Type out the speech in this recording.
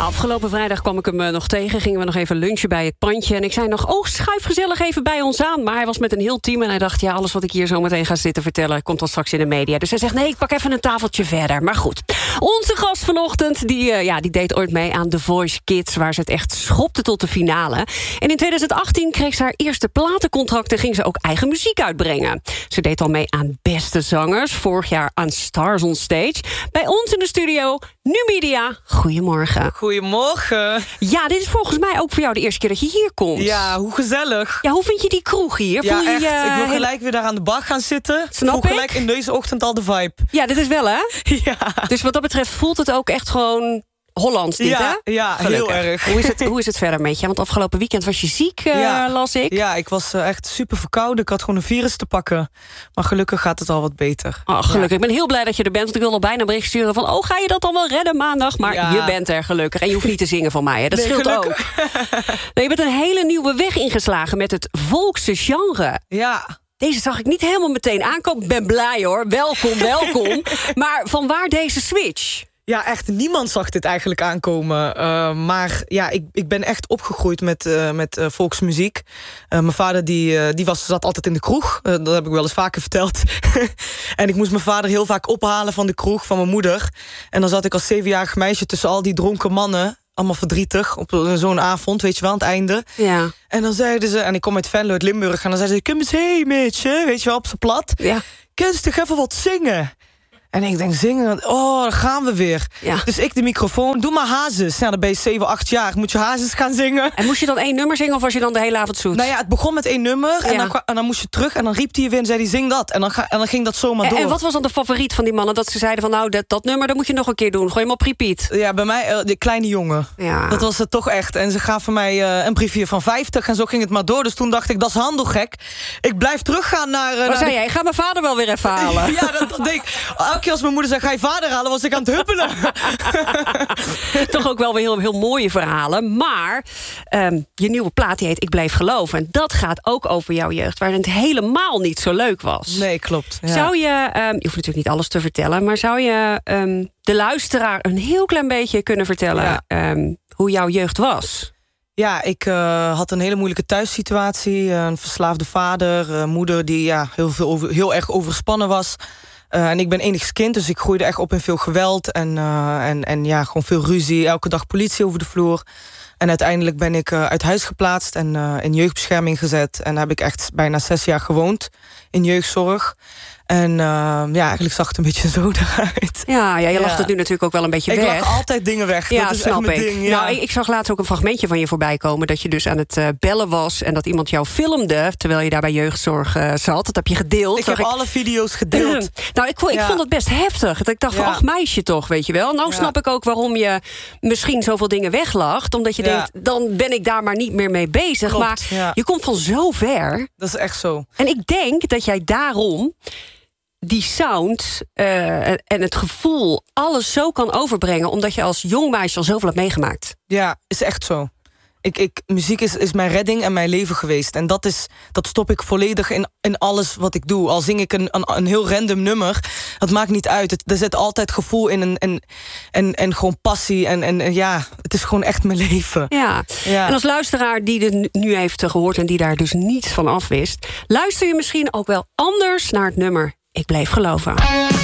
Afgelopen vrijdag kwam ik hem nog tegen. Gingen we nog even lunchen bij het pandje. En ik zei nog, schuif gezellig even bij ons aan. Maar hij was met een heel team en hij dacht... alles wat ik hier zo meteen ga zitten vertellen... komt dan straks in de media. Dus hij zegt, nee, ik pak even een tafeltje verder. Maar goed, onze gast vanochtend... die deed ooit mee aan The Voice Kids... waar ze het echt schopte tot de finale. En in 2018 kreeg ze haar eerste platencontract... en ging ze ook eigen muziek uitbrengen. Ze deed al mee aan Beste Zangers. Vorig jaar aan Stars on Stage. Bij ons in de studio, Numidia. Goedemorgen. Goedemorgen. Ja, dit is volgens mij ook voor jou de eerste keer dat je hier komt. Ja, hoe gezellig. Ja, hoe vind je die kroeg hier? Ja, echt. Ik wil gelijk weer daar aan de bar gaan zitten. Snap ik. Gelijk in deze ochtend al de vibe. Ja, dit is wel, hè? Ja. Dus wat dat betreft voelt het ook echt gewoon Hollands dit, hè? Ja, gelukkig. Heel erg. Hoe is het verder met je? Want afgelopen weekend was je ziek, las ik. Ja, ik was echt super verkouden. Ik had gewoon een virus te pakken. Maar gelukkig gaat het al wat beter. Oh, gelukkig. Ja. Ik ben heel blij dat je er bent. Want ik wil al bijna een bericht sturen van... ga je dat dan wel redden maandag? Maar je bent er gelukkig. En je hoeft niet te zingen van mij. Hè? Dat scheelt gelukkig. Ook. Je bent een hele nieuwe weg ingeslagen met het volkse genre. Ja. Deze zag ik niet helemaal meteen aankomen. Ik ben blij hoor. Welkom. Maar van waar deze switch? Ja, echt niemand zag dit eigenlijk aankomen. Maar ja, ik ben echt opgegroeid met volksmuziek. Mijn vader zat altijd in de kroeg. Dat heb ik wel eens vaker verteld. En ik moest mijn vader heel vaak ophalen van de kroeg van mijn moeder. En dan zat ik als 7-jarig meisje tussen al die dronken mannen. Allemaal verdrietig op zo'n avond, weet je wel, aan het einde. Ja. En dan zeiden ze, en ik kom uit Venlo, uit Limburg... en dan zeiden ze, kom eens heen, meisje, weet je wel, op z'n plat. Ja. Kun je toch even wat zingen? En ik denk, zingen, dan gaan we weer. Ja. Dus ik de microfoon, doe maar Hazes. Nou, dan ben je 7, 8 jaar, moet je Hazes gaan zingen. En moest je dan 1 nummer zingen of was je dan de hele avond zoet? Nou ja, het begon met 1 nummer en dan moest je terug... en dan riep hij weer en zei hij, zing dat. En dan ging dat zomaar door. En wat was dan de favoriet van die mannen? Dat ze zeiden van, nou, dat nummer, dat moet je nog een keer doen. Gooi hem op repeat. Ja, bij mij, de kleine jongen. Ja. Dat was het toch echt. En ze gaven mij een briefje van 50 en zo ging het maar door. Dus toen dacht ik, dat is handelgek. Ik blijf teruggaan naar... Wat zei jij? Ik ga mijn vader wel weer even halen. Ja, dat denk ik. Elke keer als mijn moeder zei, ga je vader halen, was ik aan het huppelen. Toch ook wel weer heel, heel mooie verhalen. Maar je nieuwe plaat die heet Ik Bleef Geloven. En dat gaat ook over jouw jeugd, waar het helemaal niet zo leuk was. Nee, klopt. Ja. Zou je hoeft natuurlijk niet alles te vertellen... maar zou je de luisteraar een heel klein beetje kunnen vertellen... hoe jouw jeugd was? Ja, ik had een hele moeilijke thuissituatie. Een verslaafde vader, moeder die heel erg overspannen was... En ik ben enigskind, dus ik groeide echt op in veel geweld... en gewoon veel ruzie, elke dag politie over de vloer. En uiteindelijk ben ik uit huis geplaatst en in jeugdbescherming gezet. En daar heb ik echt bijna 6 jaar gewoond in jeugdzorg. En eigenlijk zag het een beetje zo eruit. Ja, je lacht het nu natuurlijk ook wel een beetje weg. Ik lach altijd dingen weg, ja, dat is snap echt mijn ik. ding. Ja. Nou, ik zag laatst ook een fragmentje van je voorbij komen... dat je dus aan het bellen was en dat iemand jou filmde... terwijl je daar bij jeugdzorg zat. Dat heb je gedeeld. Ik heb alle video's gedeeld. Nou, ik vond het best heftig. Dat ik dacht van, ach meisje toch, weet je wel. Nou snap ik ook waarom je misschien zoveel dingen weglacht. Omdat je denkt, dan ben ik daar maar niet meer mee bezig. Klopt, maar je komt van zo ver. Dat is echt zo. En ik denk dat jij daarom... die sound en het gevoel, alles zo kan overbrengen... omdat je als jong meisje al zoveel hebt meegemaakt. Ja, is echt zo. Muziek is mijn redding en mijn leven geweest. En dat stop ik volledig in alles wat ik doe. Al zing ik een heel random nummer, dat maakt niet uit. Er zit altijd gevoel in en gewoon passie. En het is gewoon echt mijn leven. Ja. En als luisteraar die dit nu heeft gehoord... en die daar dus niets van af wist... luister je misschien ook wel anders naar het nummer... Ik Bleef Geloven.